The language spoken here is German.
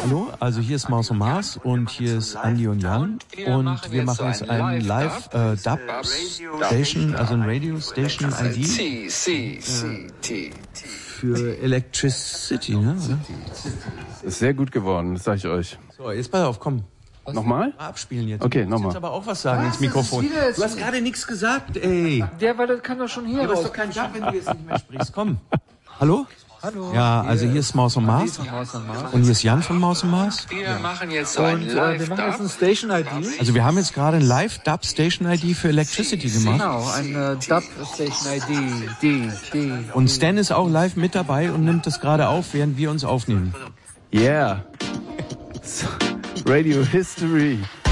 Hallo, also hier ist Maus und Mars und hier ist Andi und Jan und wir machen jetzt ein Live-Dub-Station, also ein Radio-Station-ID für Electricity, ne? Ist sehr gut geworden, das sag ich euch. So, jetzt pass auf, komm. Nochmal? Abspielen jetzt. Okay, du musst nochmal. jetzt aber auch was sagen ins Mikrofon. Du hast gerade nichts gesagt, ey. Der, weil das kann doch schon hier Du raus. hast doch keinen Dub, wenn du jetzt nicht mehr sprichst. Komm. Hallo? Hallo. Ja, also hier ist Maus und Mars. Und hier ist Jan von Maus und Mars. Wir machen jetzt Und wir machen jetzt ein Station-ID. Also wir haben jetzt gerade ein Live-Dub-Station-ID für Electricity gemacht. Genau, eine Dub-Station-ID. Und Stan ist auch live mit dabei und nimmt das gerade auf, während wir uns aufnehmen. Yeah. Radio History.